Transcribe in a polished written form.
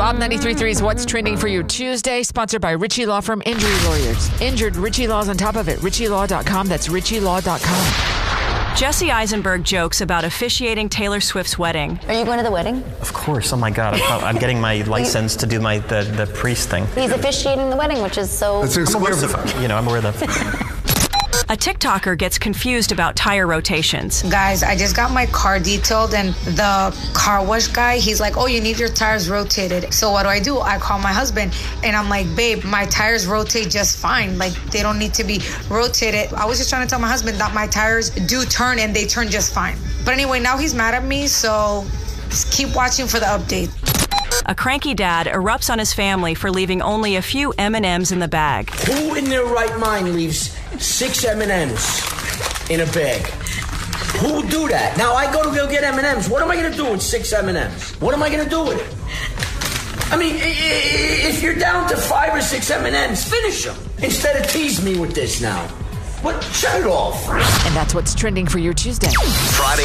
Pop 93.3's What's Trending for You Tuesday, sponsored by Ritchie Law Firm Injury Lawyers. Injured, Ritchie Law's on top of it. RitchieLaw.com. That's RitchieLaw.com. Jesse Eisenberg jokes about officiating Taylor Swift's wedding. Are you going to the wedding? Of course. Oh my God. I'm getting my license to do the priest thing. He's officiating the wedding, which is so... That's exclusive. I'm aware of the... A TikToker gets confused about tire rotations. Guys, I just got my car detailed and the car wash guy, he's like, oh, you need your tires rotated. So what do? I call my husband and I'm like, babe, my tires rotate just fine. Like, they don't need to be rotated. I was just trying to tell my husband that my tires do turn and they turn just fine. But anyway, now he's mad at me, so just keep watching for the update. A cranky dad erupts on his family for leaving only a few M&Ms in the bag. Who in their right mind leaves 6 M&Ms in a bag? Who would do that? Now I go get M&Ms. What am I going to do with 6 M&Ms? What am I going to do with it? I mean, if you're down to 5 or 6 M&Ms, finish them. Instead of tease me with this now. What? Shut it off. And that's what's trending for your Tuesday. Friday